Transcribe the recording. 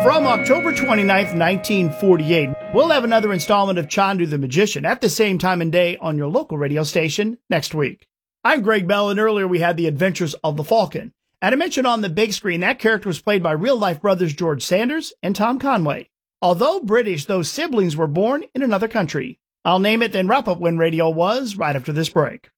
From October 29th, 1948, we'll have another installment of Chandu the Magician at the same time and day on your local radio station next week. I'm Greg Bell, and earlier we had The Adventures of the Falcon. And I mentioned on the big screen that character was played by real-life brothers George Sanders and Tom Conway. Although British, those siblings were born in another country. I'll name it, then wrap up when radio was right after this break.